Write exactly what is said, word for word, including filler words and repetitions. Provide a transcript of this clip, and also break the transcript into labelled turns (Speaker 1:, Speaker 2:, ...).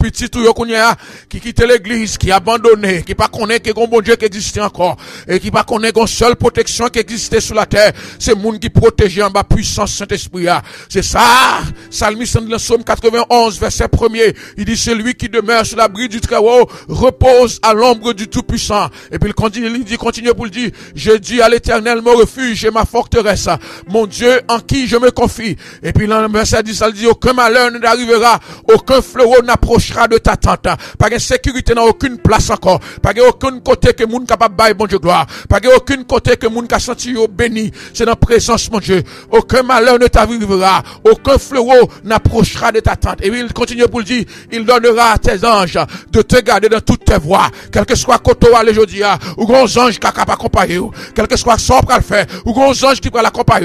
Speaker 1: petit tout yo kounya qui quitte l'église, qui abandonné, qui pas connaît que bon Dieu qui existe encore et qui pas connaît qu'on seule protection qui existait sur la terre, c'est monde qui protège en bas puissance Saint-Esprit. C'est ça. Psalmiste dans le psaume quatre-vingt-onze verset premier, il dit celui qui demeure sur l'abri du Très-Haut repose à l'ombre du Tout-Puissant. Et puis il continue, il dit continue pour le dire, je dis à l'Éternel mon refuge et ma forteresse, mon Dieu en qui je me confie. Et puis dans le verset dix, il dit aucun malheur ne n'arrivera, aucun fléau n'approchera de ta tente. Pas de sécurité dans aucune place encore. Pas de aucun côté que moun capable bailler bon Dieu gloire. Pas de aucun côté que moun ka senti yo béni. C'est dans la présence mon Dieu. Aucun malheur ne t'arrivera, aucun fléau n'approchera de ta tente. Et puis il continue pour le dire, il donnera à tes anges de te garder dans toutes tes voies. Quel que soit côté où aller aujourd'hui, ou gros ange qui capable accompagner, quel que soit son pral faire, ou gros ange qui va l'accompagner.